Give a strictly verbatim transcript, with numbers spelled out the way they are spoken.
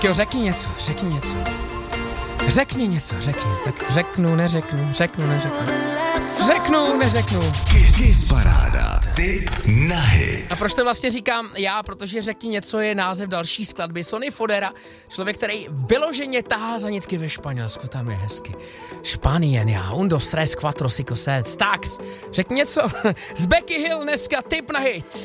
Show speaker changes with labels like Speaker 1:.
Speaker 1: jo, řekni něco, řekni něco. Řekni něco, řekni. Tak řeknu, neřeknu, řeknu, neřeknu. Řeknu, neřeknu.
Speaker 2: Kiss, Kiss paráda. Tip na hit.
Speaker 1: A proč to vlastně říkám já? Protože řekni něco je název další skladby Sonny Fodera, člověk, který vyloženě tahá za nitky ve Španělsku, tam je hezky. Španien, já, un, dos, tres, cuatro, cinco, seis, tax. Řekni něco. Z Becky Hill dneska tip na hit.